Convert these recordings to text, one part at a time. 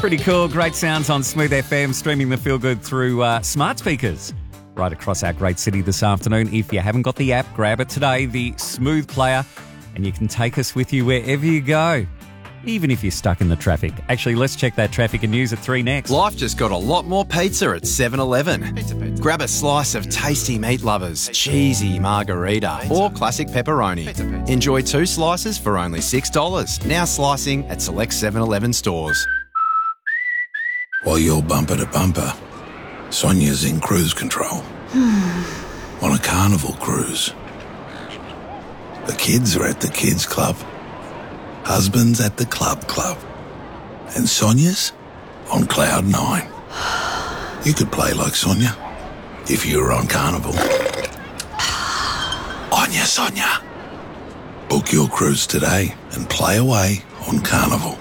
Pretty cool. Great sounds on Smooth FM, streaming the Feel Good through smart speakers right across our great city this afternoon. If you haven't got the app, grab it today, the Smooth Player, and you can take us with you wherever you go, even if you're stuck in the traffic. Actually, let's check that traffic and news at 3 next. Life just got a lot more pizza at 7-Eleven. Grab a slice of tasty meat lovers, cheesy margarita, or classic pepperoni. Enjoy 2 slices for only $6. Now slicing at select 7-Eleven stores. While you're bumper to bumper, Sonia's in cruise control. On a carnival cruise. The kids are at the kids club. Husband's at the club. And Sonia's on cloud 9. You could play like Sonia if you were on Carnival. Onya, Sonia. Book your cruise today and play away on Carnival.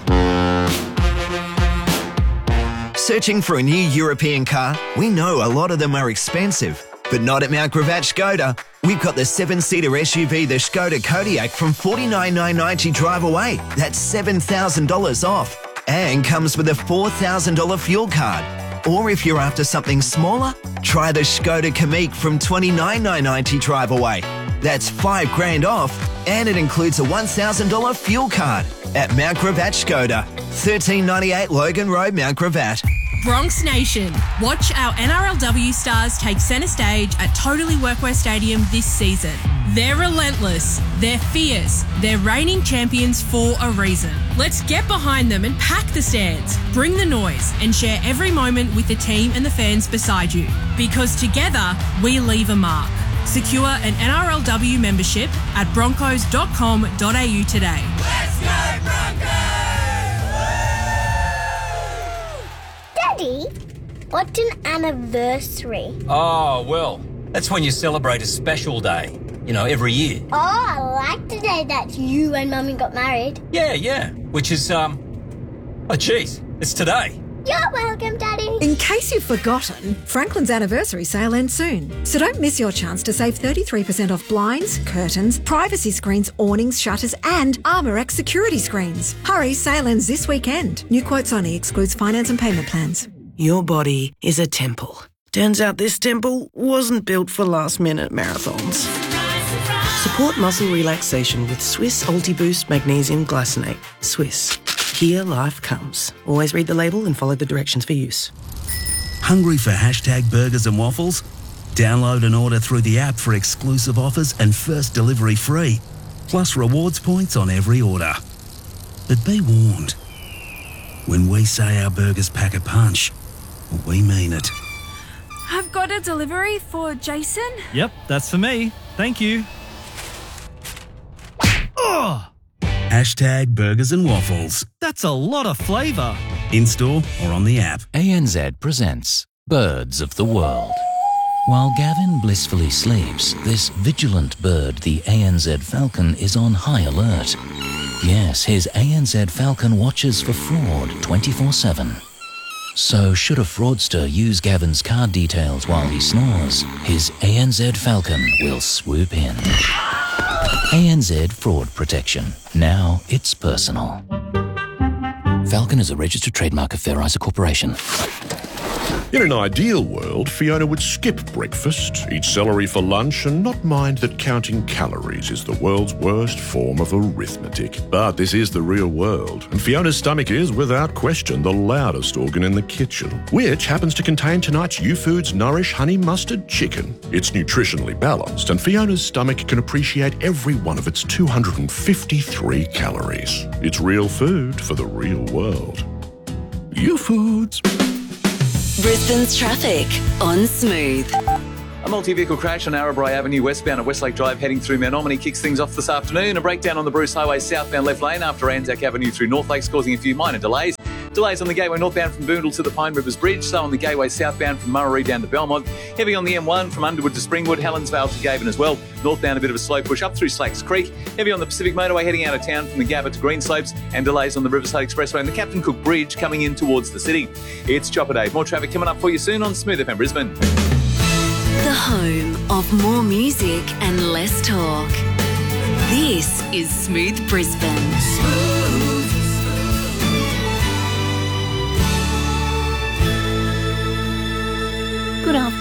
Searching for a new European car? We know a lot of them are expensive, but not at Mount Gravatt Skoda. We've got the 7-seater SUV, the Skoda Kodiaq, from $49,990 drive away. That's $7,000 off. And comes with a $4,000 fuel card. Or if you're after something smaller, try the Skoda Kamiq from $29,990 drive away. That's $5,000 off, and it includes a $1,000 fuel card at Mount Gravatt Skoda, 1398 Logan Road, Mount Gravatt. Bronx Nation, watch our NRLW stars take centre stage at Totally Workwear Stadium this season. They're relentless, they're fierce, they're reigning champions for a reason. Let's get behind them and pack the stands, bring the noise, and share every moment with the team and the fans beside you. Because together, we leave a mark. Secure an NRLW membership at broncos.com.au today. Let's go Broncos! Daddy, what's an anniversary? Oh, well, that's when you celebrate a special day, every year. Oh, I like the day that you and Mummy got married. Yeah, which is, it's today. You're welcome, Daddy. In case you've forgotten, Franklin's anniversary sale ends soon. So don't miss your chance to save 33% off blinds, curtains, privacy screens, awnings, shutters and ArmorX security screens. Hurry, sale ends this weekend. New quotes only, excludes finance and payment plans. Your body is a temple. Turns out this temple wasn't built for last-minute marathons. Support muscle relaxation with Swiss Ultiboost Magnesium Glycinate. Swiss. Here life comes. Always read the label and follow the directions for use. Hungry for #burgers and waffles? Download and order through the app for exclusive offers and first delivery free, plus rewards points on every order. But be warned, when we say our burgers pack a punch, we mean it. I've got a delivery for Jason. Yep, that's for me. Thank you. Oh! #burgers and waffles. That's a lot of flavour. In-store or on the app. ANZ presents Birds of the World. While Gavin blissfully sleeps, this vigilant bird, the ANZ falcon, is on high alert. Yes, his ANZ falcon watches for fraud 24/7. So should a fraudster use Gavin's card details while he snores, his ANZ falcon will swoop in. ANZ Fraud Protection. Now it's personal. Falcon is a registered trademark of Fair Isa Corporation. In an ideal world, Fiona would skip breakfast, eat celery for lunch, and not mind that counting calories is the world's worst form of arithmetic. But this is the real world, and Fiona's stomach is, without question, the loudest organ in the kitchen, which happens to contain tonight's YouFoods Nourish Honey Mustard Chicken. It's nutritionally balanced, and Fiona's stomach can appreciate every one of its 253 calories. It's real food for the real world. YouFoods. Brisbane's traffic on Smooth. A multi-vehicle crash on Narrabri Avenue westbound at Westlake Drive heading through Menominee kicks things off this afternoon. A breakdown on the Bruce Highway southbound left lane after Anzac Avenue through North Lakes causing a few minor delays. Delays on the Gateway northbound from Boondall to the Pine Rivers Bridge, so on the Gateway southbound from Murray down to Belmont. Heavy on the M1 from Underwood to Springwood, Helensvale to Gaven as well. Northbound a bit of a slow push up through Slacks Creek. Heavy on the Pacific Motorway heading out of town from the Gabba to Greenslopes, and delays on the Riverside Expressway and the Captain Cook Bridge coming in towards the city. It's Chopper Day. More traffic coming up for you soon on Smooth FM Brisbane. The home of more music and less talk. This is Smooth Brisbane.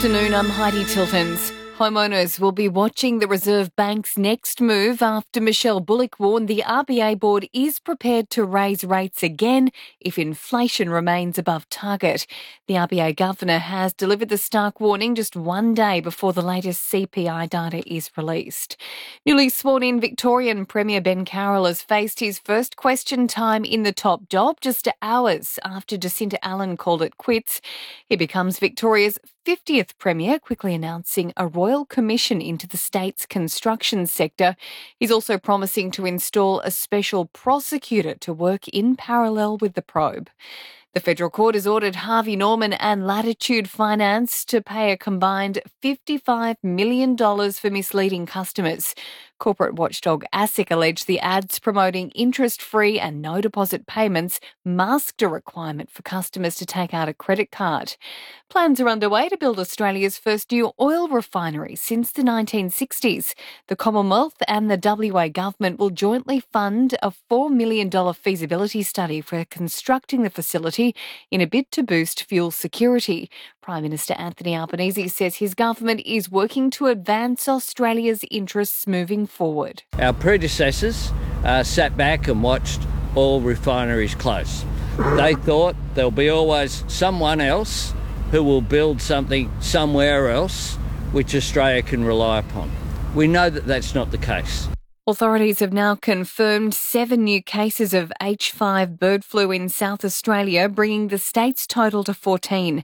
afternoon, I'm Heidi Tiltons. Homeowners will be watching the Reserve Bank's next move after Michelle Bullock warned the RBA board is prepared to raise rates again if inflation remains above target. The RBA governor has delivered the stark warning just one day before the latest CPI data is released. Newly sworn-in Victorian Premier Ben Carroll has faced his first question time in the top job just hours after Jacinta Allen called it quits. He becomes Victoria's 50th Premier, quickly announcing a royal commission into the state's construction sector. He's also promising to install a special prosecutor to work in parallel with the probe. The federal court has ordered Harvey Norman and Latitude Finance to pay a combined $55 million for misleading customers. Corporate watchdog ASIC alleged the ads promoting interest-free and no-deposit payments masked a requirement for customers to take out a credit card. Plans are underway to build Australia's first new oil refinery since the 1960s. The Commonwealth and the WA government will jointly fund a $4 million feasibility study for constructing the facility in a bid to boost fuel security. Prime Minister Anthony Albanese says his government is working to advance Australia's interests moving forward. Our predecessors sat back and watched oil refineries close. They thought there'll be always someone else who will build something somewhere else which Australia can rely upon. We know that that's not the case. Authorities have now confirmed 7 new cases of H5 bird flu in South Australia, bringing the state's total to 14.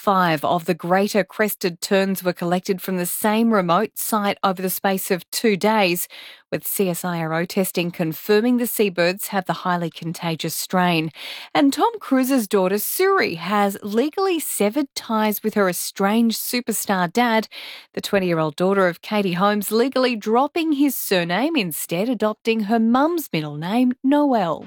5 of the greater crested terns were collected from the same remote site over the space of 2 days, with CSIRO testing confirming the seabirds have the highly contagious strain. And Tom Cruise's daughter Suri has legally severed ties with her estranged superstar dad, the 20-year-old daughter of Katie Holmes legally dropping his surname, instead adopting her mum's middle name, Noelle.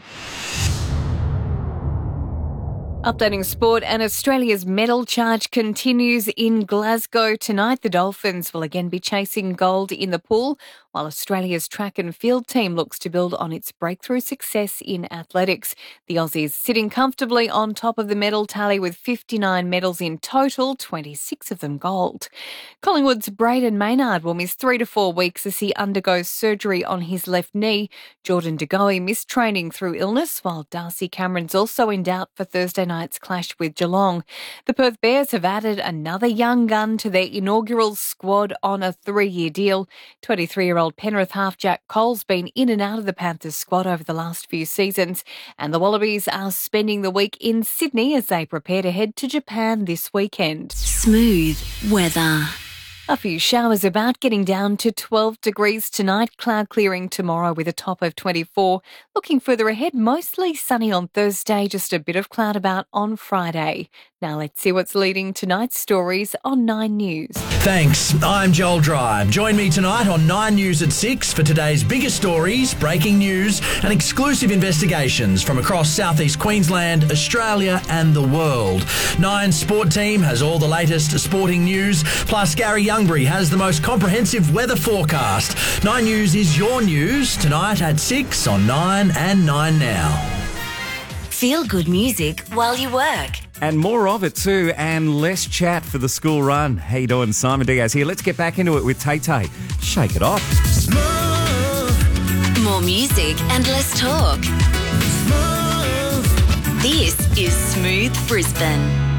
Updating sport, and Australia's medal charge continues in Glasgow tonight. The Dolphins will again be chasing gold in the pool, while Australia's track and field team looks to build on its breakthrough success in athletics. The Aussies sitting comfortably on top of the medal tally with 59 medals in total, 26 of them gold. Collingwood's Braden Maynard will miss 3 to 4 weeks as he undergoes surgery on his left knee. Jordan De Goey missed training through illness, while Darcy Cameron's also in doubt for Thursday night's clash with Geelong. The Perth Bears have added another young gun to their inaugural squad on a 3-year deal. 23-year-old Penrith half Jack Cole's been in and out of the Panthers squad over the last few seasons, and the Wallabies are spending the week in Sydney as they prepare to head to Japan this weekend. Smooth weather. A few showers about, getting down to 12 degrees tonight. Cloud clearing tomorrow with a top of 24. Looking further ahead, mostly sunny on Thursday, just a bit of cloud about on Friday. Now let's see what's leading tonight's stories on 9 News. Thanks. I'm Joel Dry. Join me tonight on 9 News at 6 for today's biggest stories, breaking news and exclusive investigations from across southeast Queensland, Australia and the world. 9's sport team has all the latest sporting news, plus Gary Youngbury has the most comprehensive weather forecast. 9 News is your news tonight at 6 on 9 and 9 Now. Feel good music while you work. And more of it too, and less chat for the school run. How you doing? Simon Diaz here. Let's get back into it with Tay-Tay. Shake it off. More music and less talk. This is Smooth Brisbane.